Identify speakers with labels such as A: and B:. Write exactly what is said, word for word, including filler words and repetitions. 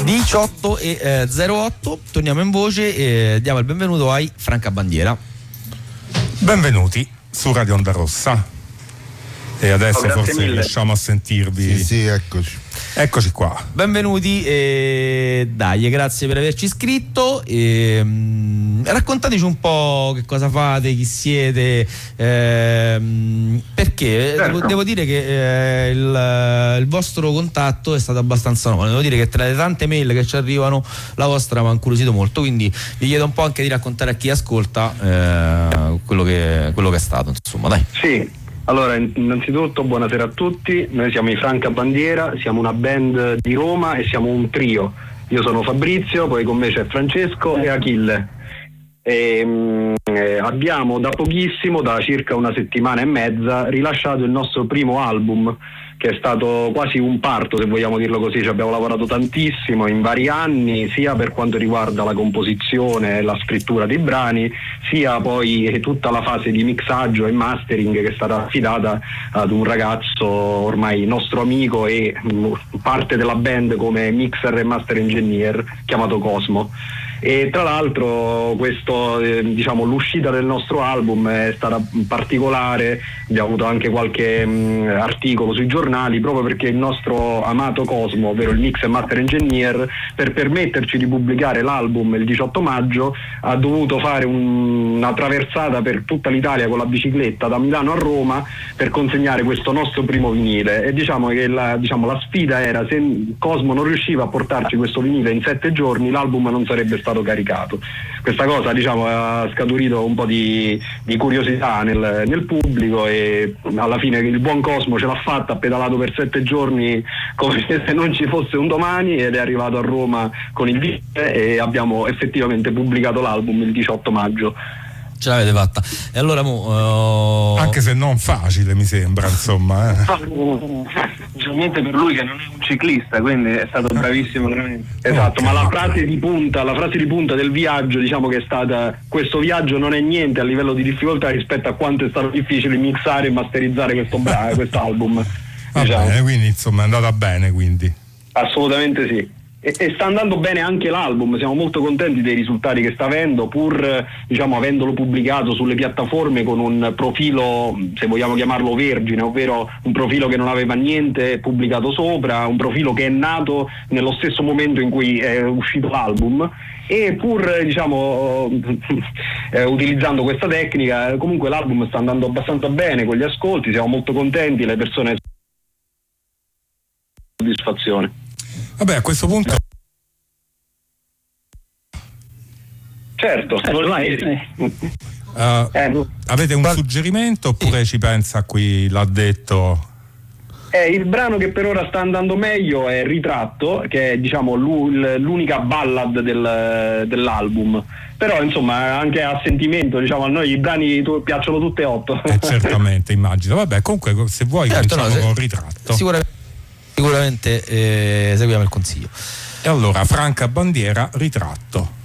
A: diciotto e zero otto. Torniamo in voce e diamo il benvenuto ai Franca Bandiera.
B: Benvenuti su Radio Onda Rossa. E adesso
C: oh,
B: forse
C: mille.
B: riusciamo a sentirvi.
D: Sì, sì, eccoci.
B: Eccoci qua.
A: Benvenuti e dai, grazie per averci iscritto. E, mh, raccontateci un po' che cosa fate, chi siete, ehm, perché
C: certo.
A: devo, devo dire che eh, il, il vostro contatto è stato abbastanza nuovo. Devo dire che tra le tante mail che ci arrivano la vostra mi ha incuriosito molto, quindi vi chiedo un po' anche di raccontare a chi ascolta eh, quello, che, quello che è stato, insomma, dai.
C: Sì. Allora, innanzitutto buonasera a tutti, noi siamo i Franca Bandiera, siamo una band di Roma e siamo un trio. Io sono Fabrizio, poi con me c'è Francesco e Achille. E, mh, eh, abbiamo da pochissimo, da circa una settimana e mezza, rilasciato il nostro primo album, che è stato quasi un parto, se vogliamo dirlo così. Ci abbiamo lavorato tantissimo in vari anni, sia per quanto riguarda la composizione e la scrittura dei brani, sia poi tutta la fase di mixaggio e mastering, che è stata affidata ad un ragazzo ormai nostro amico e mh, parte della band come mixer e master engineer, chiamato Cosmo. E tra l'altro questo, eh, diciamo, l'uscita del nostro album è stata particolare, abbiamo avuto anche qualche mh, articolo sui giornali, proprio perché il nostro amato Cosmo, ovvero il mix e master engineer, per permetterci di pubblicare l'album il diciotto maggio ha dovuto fare un, una traversata per tutta l'Italia con la bicicletta da Milano a Roma per consegnare questo nostro primo vinile. E diciamo che la, diciamo, la sfida era: se Cosmo non riusciva a portarci questo vinile in sette giorni, l'album non sarebbe stato caricato. Questa cosa, diciamo, ha scaturito un po' di, di curiosità nel, nel pubblico, e alla fine il buon Cosmo ce l'ha fatta, ha pedalato per sette giorni come se non ci fosse un domani, ed è arrivato a Roma con il vinile e abbiamo effettivamente pubblicato l'album il diciotto maggio.
A: Ce l'avete fatta. E allora mo, uh...
B: anche se non facile, mi sembra, insomma, eh.
C: Niente per lui che non è un ciclista, quindi è stato bravissimo veramente. Esatto, ma la frase di punta, la frase di punta del viaggio, diciamo che è stata: questo viaggio non è niente a livello di difficoltà rispetto a quanto è stato difficile mixare e masterizzare questo brano, questo album.
B: Va
C: diciamo.
B: bene, quindi insomma è andata bene, quindi.
C: Assolutamente sì. E, e sta andando bene anche l'album, siamo molto contenti dei risultati che sta avendo, pur, diciamo, avendolo pubblicato sulle piattaforme con un profilo, se vogliamo chiamarlo vergine, ovvero un profilo che non aveva niente pubblicato sopra, un profilo che è nato nello stesso momento in cui è uscito l'album. E pur, diciamo, eh, utilizzando questa tecnica, comunque l'album sta andando abbastanza bene con gli ascolti, siamo molto contenti, le persone soddisfazione.
B: Vabbè, a questo punto
C: certo,
B: uh, eh. avete un suggerimento oppure ci pensa qui l'ha detto?
C: Eh, il brano che per ora sta andando meglio è Ritratto, che è, diciamo, l'unica ballad del, dell'album. Però insomma anche a sentimento, diciamo, a noi i brani tu, piacciono tutte e otto.
B: Eh, certamente, immagino. Vabbè, comunque se vuoi
A: certo,
B: cominciamo
A: no, se,
B: con Ritratto.
A: Sicuramente, sicuramente eh, seguiamo il consiglio.
B: E allora, Franca Bandiera, Ritratto.